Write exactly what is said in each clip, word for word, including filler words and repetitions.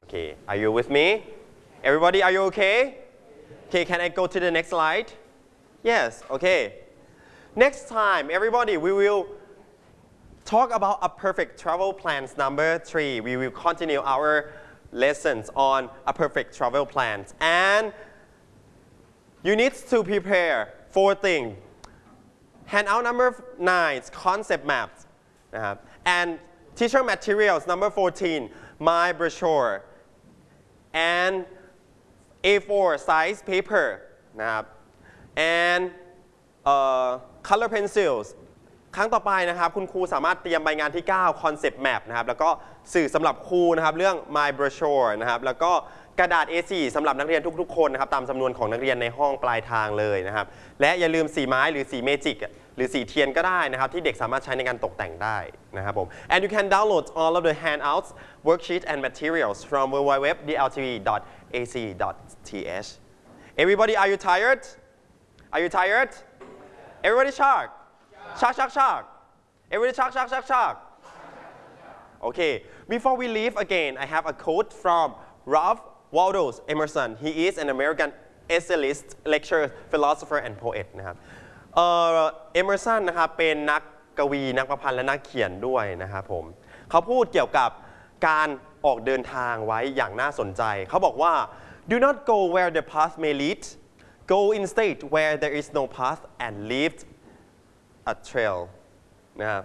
Okay, are you with me? Everybody, are you okay? Okay, can I go to the next slide? Yes, okay. Next time, everybody, we will talk about a perfect travel plans number three. We will continue our lessons on a perfect travel plans. And you need to prepare four things. Handout number nine, concept maps. Uh, and teacher materials number fourteen, my brochure. And A four size paper นะครับ and uh, color pencils ครั้งต่อไปนะครับคุณครูสามารถเตรียมใบงานที่ เก้า concept map นะครับแล้วก็สื่อสำหรับครูนะครับเรื่อง my brochure นะครับแล้วก็กระดาษ เอ โฟร์ สำหรับนักเรียนทุกๆคนนะครับตามจำนวนของนักเรียนในห้องปลายทางเลยนะครับและอย่าลืมสีไม้หรือสีเมจิกหรือสีเทียนก็ได้นะครับที่เด็กสามารถใช้ในการตกแต่งได้นะครับผม and you can download all of the handouts worksheets and materials from w w w dot d l t v dot a c dot t h everybody are you tired are you tired everybody shark shark shark shark everybody shark shark shark shark okay before we leave again I have a quote from Ralph Waldo Emerson he is an American essayist lecturer philosopher and poet นะครับเอ่อ Emerson นะครับเป็นนักกวีนักประพันธ์และนักเขียนด้วยนะครับผมเขาพูดเกี่ยวกับการออกเดินทางไว้อย่างน่าสนใจเขาบอกว่า do not go where the path may lead go instead where there is no path and leave a trail นะครับ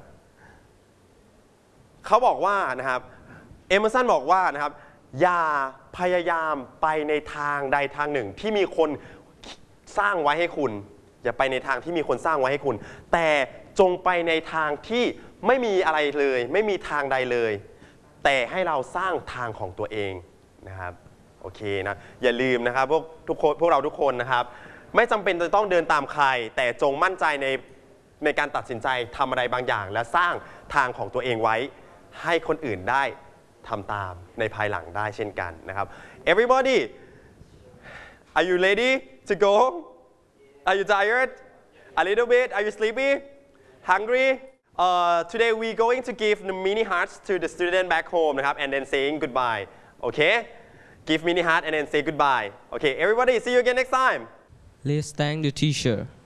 เขาบอกว่านะครับ Emerson บอกว่านะครับอย่าพยายามไปในทางใดทางหนึ่งที่มีคนสร้างไว้ให้คุณอย่าไปในทางที่มีคนสร้างไว้ให้คุณแต่จงไปในทางที่ไม่มีอะไรเลยไม่มีทางใดเลยแต่ให้เราสร้างทางของตัวเองนะครับโอเคนะอย่าลืมนะครับพวกทุกคนพวกเราทุกคนนะครับไม่จำเป็นจะต้องเดินตามใครแต่จงมั่นใจในในการตัดสินใจทำอะไรบางอย่างและสร้างทางของตัวเองไว้ให้คนอื่นได้ทำตามในภายหลังได้เช่นกันนะครับ everybody are you ready to go are you tired a little bit are you sleepy hungry uh, today we going to give the mini hearts to the student back home นะครับ and then saying goodbye okay give mini heart and then say goodbye okay everybody see you again next time Let's thank the teacher